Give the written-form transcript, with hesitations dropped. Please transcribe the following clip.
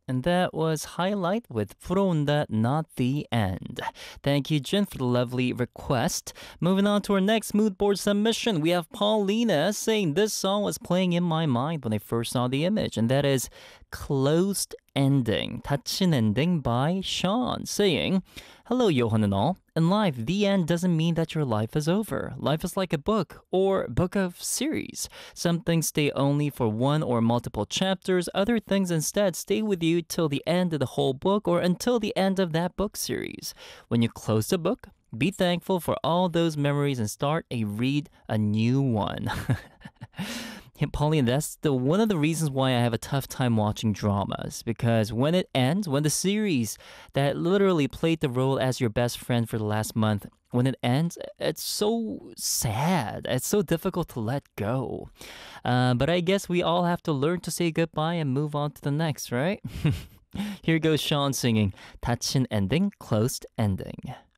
And that was Highlight with 부러운다 Not the End. Thank you, Jin, for the lovely request. Moving on to our next mood board submission, we have Paulina saying this song was playing in my mind when I first saw the image, and that is Closed Ending, 닫힌 ending by Sean, saying, Hello, Johan and all. In life, the end doesn't mean that your life is over. Life is like a book or book of series. Some things stay only for one or multiple chapters. Other things instead stay with you till the end of the whole book or until the end of that book series. When you close the book, be thankful for all those memories and start a new one. Yeah, Pauline, that's one of the reasons why I have a tough time watching dramas because when it ends, when the series that literally played the role as your best friend for the last month, when it ends, it's so sad. It's so difficult to let go. But I guess we all have to learn to say goodbye and move on to the next, right? Here goes Sean singing 닫힌 ending, closed ending.